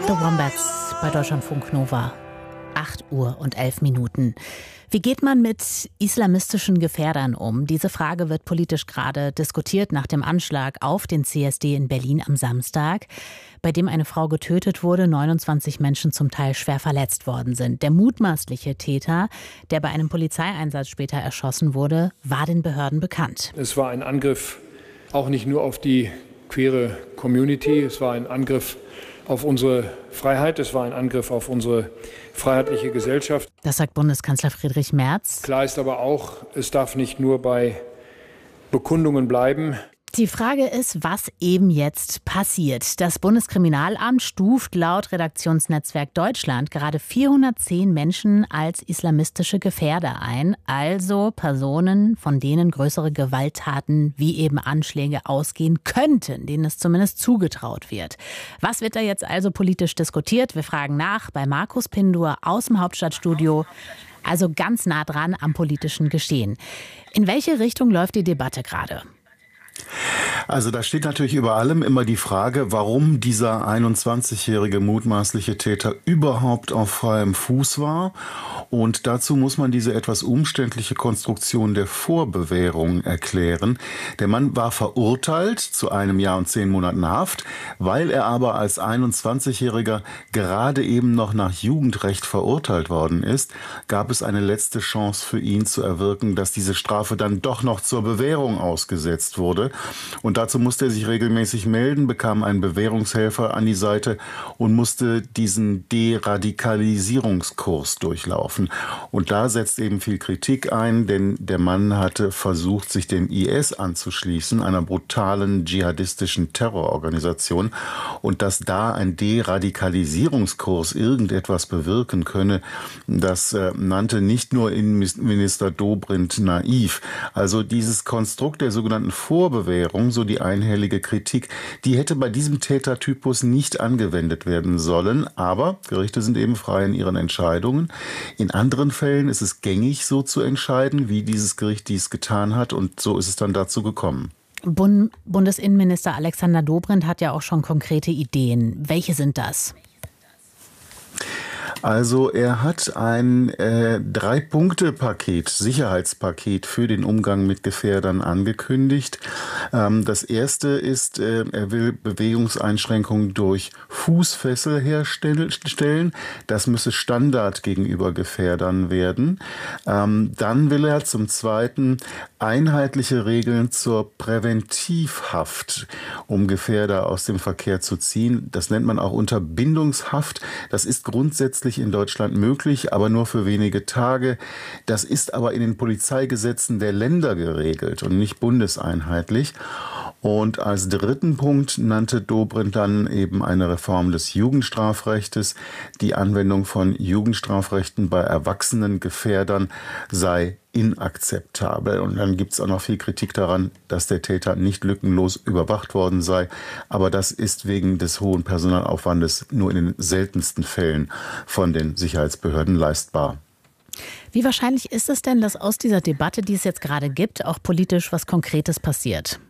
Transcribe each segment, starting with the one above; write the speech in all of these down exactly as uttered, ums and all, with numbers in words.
The Wombats bei Deutschlandfunk Nova. acht Uhr und elf Minuten. Wie geht man mit islamistischen Gefährdern um? Diese Frage wird politisch gerade diskutiert nach dem Anschlag auf den C S D in Berlin am Samstag, bei dem eine Frau getötet wurde, neunundzwanzig Menschen zum Teil schwer verletzt worden sind. Der mutmaßliche Täter, der bei einem Polizeieinsatz später erschossen wurde, war den Behörden bekannt. Es war ein Angriff auch nicht nur auf die queere Community, es war ein Angriff auf unsere Freiheit, es war ein Angriff auf unsere freiheitliche Gesellschaft. Das sagt Bundeskanzler Friedrich Merz. Klar ist aber auch, es darf nicht nur bei Bekundungen bleiben. Die Frage ist, was eben jetzt passiert. Das Bundeskriminalamt stuft laut Redaktionsnetzwerk Deutschland gerade vierhundertzehn Menschen als islamistische Gefährder ein, also Personen, von denen größere Gewalttaten wie eben Anschläge ausgehen könnten, denen es zumindest zugetraut wird. Was wird da jetzt also politisch diskutiert? Wir fragen nach bei Markus Pindur aus dem Hauptstadtstudio, also ganz nah dran am politischen Geschehen. In welche Richtung läuft die Debatte gerade? Also da steht natürlich über allem immer die Frage, warum dieser einundzwanzigjährige mutmaßliche Täter überhaupt auf freiem Fuß war. Und dazu muss man diese etwas umständliche Konstruktion der Vorbewährung erklären. Der Mann war verurteilt zu einem Jahr und zehn Monaten Haft, weil er aber als einundzwanzigjähriger gerade eben noch nach Jugendrecht verurteilt worden ist, gab es eine letzte Chance für ihn zu erwirken, dass diese Strafe dann doch noch zur Bewährung ausgesetzt wurde. Und dazu musste er sich regelmäßig melden, bekam einen Bewährungshelfer an die Seite und musste diesen Deradikalisierungskurs durchlaufen. Und da setzt eben viel Kritik ein, denn der Mann hatte versucht, sich dem I S anzuschließen, einer brutalen dschihadistischen Terrororganisation. Und dass da ein Deradikalisierungskurs irgendetwas bewirken könne, das äh, nannte nicht nur Innenminister Dobrindt naiv. Also dieses Konstrukt der sogenannten Vorbewährung, so die einhellige Kritik, die hätte bei diesem Tätertypus nicht angewendet werden sollen. Aber Gerichte sind eben frei in ihren Entscheidungen. In anderen Fällen ist es gängig, so zu entscheiden, wie dieses Gericht dies getan hat. Und so ist es dann dazu gekommen. Bund- Bundesinnenminister Alexander Dobrindt hat ja auch schon konkrete Ideen. Welche sind das? Also er hat ein äh, Drei-Punkte-Paket, Sicherheitspaket für den Umgang mit Gefährdern angekündigt. Ähm, das erste ist, äh, er will Bewegungseinschränkungen durch Fußfessel herstellen. Das müsse Standard gegenüber Gefährdern werden. Ähm, dann will er zum Zweiten einheitliche Regeln zur Präventivhaft, um Gefährder aus dem Verkehr zu ziehen. Das nennt man auch Unterbindungshaft. Das ist grundsätzlich in Deutschland möglich, aber nur für wenige Tage. Das ist aber in den Polizeigesetzen der Länder geregelt und nicht bundeseinheitlich. Und als dritten Punkt nannte Dobrindt dann eben eine Reform des Jugendstrafrechtes. Die Anwendung von Jugendstrafrechten bei erwachsenen Gefährdern sei inakzeptabel. Und dann gibt es auch noch viel Kritik daran, dass der Täter nicht lückenlos überwacht worden sei. Aber das ist wegen des hohen Personalaufwandes nur in den seltensten Fällen von den Sicherheitsbehörden leistbar. Wie wahrscheinlich ist es denn, dass aus dieser Debatte, die es jetzt gerade gibt, auch politisch was Konkretes passiert?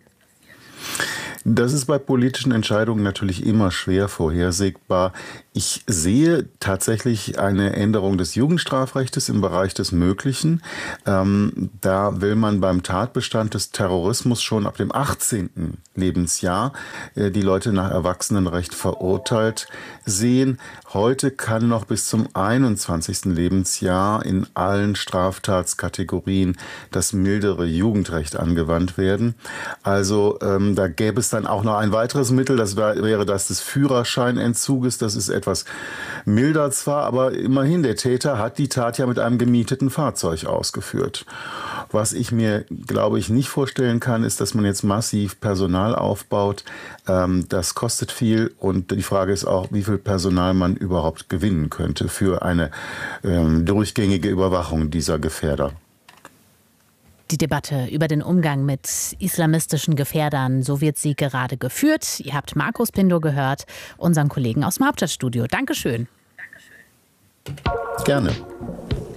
Das ist bei politischen Entscheidungen natürlich immer schwer vorhersehbar. Ich sehe tatsächlich eine Änderung des Jugendstrafrechtes im Bereich des Möglichen. Ähm, da will man beim Tatbestand des Terrorismus schon ab dem achtzehnten Lebensjahr äh, die Leute nach Erwachsenenrecht verurteilt sehen. Heute kann noch bis zum einundzwanzigsten Lebensjahr in allen Straftatskategorien das mildere Jugendrecht angewandt werden. Also ähm, da gäbe es dann auch noch ein weiteres Mittel, das wäre das des Führerscheinentzuges. Das ist etwas milder zwar, aber immerhin, der Täter hat die Tat ja mit einem gemieteten Fahrzeug ausgeführt. Was ich mir, glaube ich, nicht vorstellen kann, ist, dass man jetzt massiv Personal aufbaut. Ähm, das kostet viel und die Frage ist auch, wie viel Personal man überhaupt gewinnen könnte für eine ähm, durchgängige Überwachung dieser Gefährder. Die Debatte über den Umgang mit islamistischen Gefährdern, so wird sie gerade geführt. Ihr habt Markus Pindur gehört, unseren Kollegen aus dem Hauptstadtstudio. Dankeschön. Gerne.